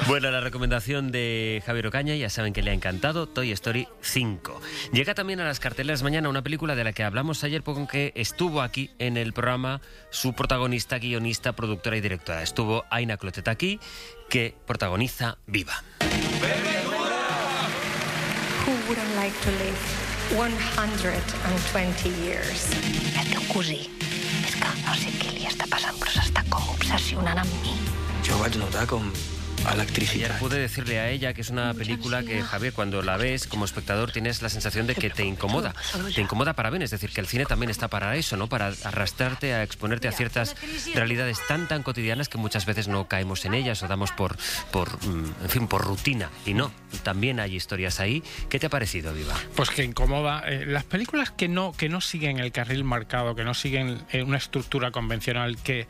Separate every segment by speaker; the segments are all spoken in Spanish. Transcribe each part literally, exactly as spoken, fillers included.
Speaker 1: Bueno, la recomendación de Javier Ocaña, ya saben que le ha encantado, Toy Story cinco. Llega también a las carteleras mañana una película de la que hablamos ayer porque estuvo aquí en el programa su protagonista, guionista, productora y directora. Estuvo Aina Clotet aquí, que protagoniza Viva.
Speaker 2: Who wouldn't like to live one hundred twenty years?
Speaker 3: El teu cosí, és que no sé què li està passant, però s'està com obsessionant amb mi.
Speaker 4: Jo vaig notar com
Speaker 1: Ayer
Speaker 4: electricitat.
Speaker 1: pude decirle a ella que es una película que, Javier, cuando la ves como espectador tienes la sensación de que te incomoda. Te incomoda para bien, es decir, que el cine también está para eso, ¿no? Para arrastrarte, a exponerte a ciertas realidades tan, tan cotidianas que muchas veces no caemos en ellas o damos por, por en fin, por rutina. Y no, también hay historias ahí. ¿Qué te ha parecido, Viva?
Speaker 5: Pues que incomoda. Eh, las películas que no, que no siguen el carril marcado, que no siguen eh, una estructura convencional, que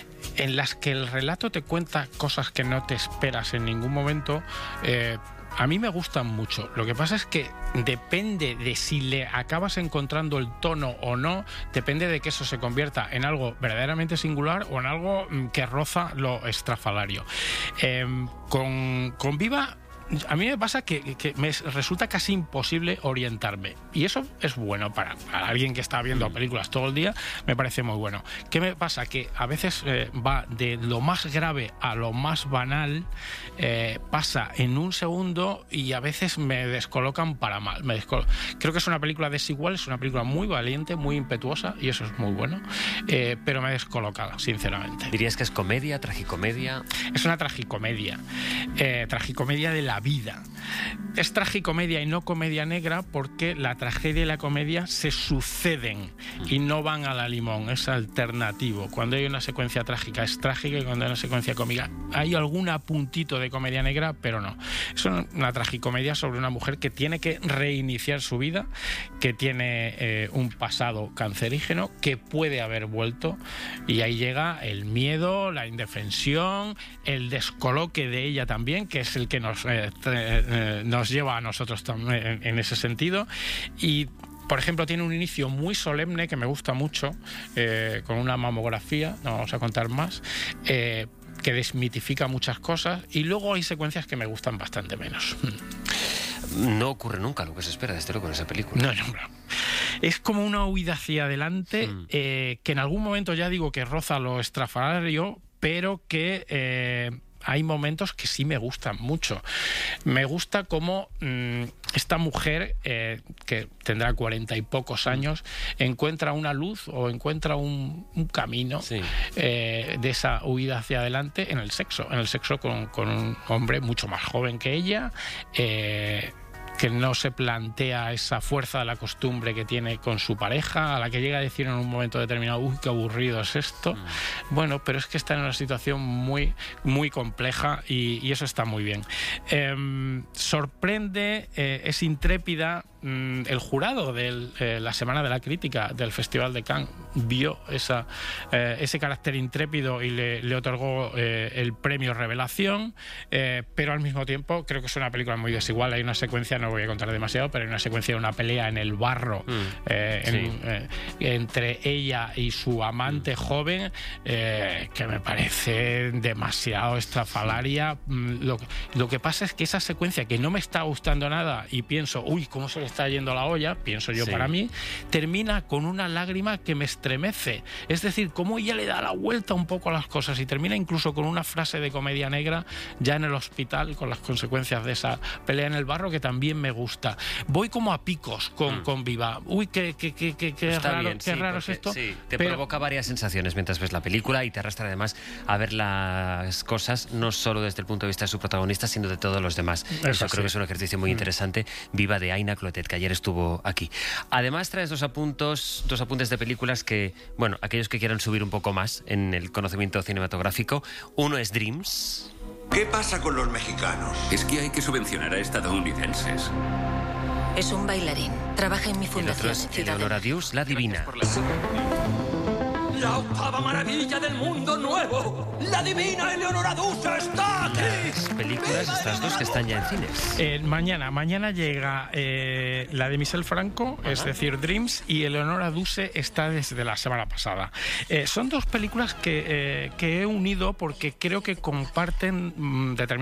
Speaker 5: en las que el relato te cuenta cosas que no te esperas en ningún momento, eh, a mí me gustan mucho. Lo que pasa es que depende de si le acabas encontrando el tono o no, depende de que eso se convierta en algo verdaderamente singular o en algo que roza lo estrafalario. Eh, con, con Viva, a mí me pasa que, que me resulta casi imposible orientarme. Y eso es bueno para, para alguien que está viendo películas todo el día, me parece muy bueno. ¿Qué me pasa? Que a veces eh, va de lo más grave a lo más banal, eh, pasa en un segundo y a veces me descolocan para mal. Me descol- Creo que es una película desigual, es una película muy valiente, muy impetuosa, y eso es muy bueno, eh, pero me descoloca, sinceramente.
Speaker 1: ¿Dirías que es comedia, tragicomedia?
Speaker 5: Es una tragicomedia, eh, tragicomedia de la vida. Es tragicomedia y no comedia negra porque la tragedia y la comedia se suceden y no van a la limón, es alternativo. Cuando hay una secuencia trágica es trágica y cuando hay una secuencia cómica hay algún puntito de comedia negra, pero no. Es una tragicomedia sobre una mujer que tiene que reiniciar su vida, que tiene eh, un pasado cancerígeno, que puede haber vuelto, y ahí llega el miedo, la indefensión, el descoloque de ella también, que es el que nos eh, eh, nos lleva a nosotros también en, en ese sentido. Y por ejemplo, tiene un inicio muy solemne que me gusta mucho, eh, con una mamografía, no vamos a contar más, eh, que desmitifica muchas cosas, y luego hay secuencias que me gustan bastante menos.
Speaker 1: No ocurre nunca lo que se espera, desde luego, en esa película.
Speaker 5: No, no, no. Es como una huida hacia adelante,
Speaker 1: Mm.
Speaker 5: eh, que en algún momento ya digo que roza lo estrafalario, pero que eh, hay momentos que sí me gustan mucho. Me gusta cómo mmm, esta mujer, eh, que tendrá cuarenta y pocos años, encuentra una luz o encuentra un, un camino,
Speaker 1: Sí.
Speaker 5: eh, de esa huida hacia adelante en el sexo, en el sexo con, con un hombre mucho más joven que ella, eh, que no se plantea esa fuerza de la costumbre que tiene con su pareja, a la que llega a decir en un momento determinado, uy, qué aburrido es esto. Mm. Bueno, pero es que está en una situación muy, muy compleja, y, y eso está muy bien. Eh, sorprende, eh, es intrépida. Mm, el jurado de eh, la Semana de la Crítica del Festival de Cannes vio esa, eh, ese carácter intrépido y le, le otorgó eh, el premio Revelación, eh, pero al mismo tiempo creo que es una película muy desigual. Hay una secuencia, no voy a contar demasiado, pero hay una secuencia de una pelea en el barro, mm, eh, en,
Speaker 1: sí.
Speaker 5: eh, entre ella y su amante mm. joven, eh, que me parece demasiado estrafalaria. Lo, lo que pasa es que esa secuencia, que no me está gustando nada y pienso, uy, cómo se le está yendo la olla, pienso yo, sí. Para mí, termina con una lágrima que me estremece. Es decir, cómo ella le da la vuelta un poco a las cosas, y termina incluso con una frase de comedia negra ya en el hospital, con las consecuencias de esa pelea en el barro, que también me gusta. Voy como a picos con, mm. con Viva. Uy, qué, qué, qué, qué, qué raro,
Speaker 1: bien,
Speaker 5: qué
Speaker 1: sí,
Speaker 5: raro es esto.
Speaker 1: Sí, te
Speaker 5: pero...
Speaker 1: provoca varias sensaciones mientras ves la película, y te arrastra además a ver las cosas no solo desde el punto de vista de su protagonista, sino de todos los demás. Eso, Eso creo sí. que es un ejercicio muy mm. interesante. Viva, de Aina Clotet, que ayer estuvo aquí. Además traes dos apuntos, dos apuntes de películas que, bueno, aquellos que quieran subir un poco más en el conocimiento cinematográfico. Uno es Dreams.
Speaker 6: ¿Qué pasa con los mexicanos?
Speaker 7: Es que hay que subvencionar a estadounidenses.
Speaker 3: Es un bailarín. Trabaja en mi fundación.
Speaker 1: El otro es Eleonora Duse, La Divina.
Speaker 8: La octava maravilla del mundo nuevo. La divina Eleonora Duse está aquí.
Speaker 1: Las películas, estas dos que están ya en cines.
Speaker 5: Eh, mañana, mañana llega eh, la de Michel Franco, Ajá. es decir, Dreams, y Eleonora Duse está desde la semana pasada. Eh, son dos películas que, eh, que he unido porque creo que comparten mmm, determinadas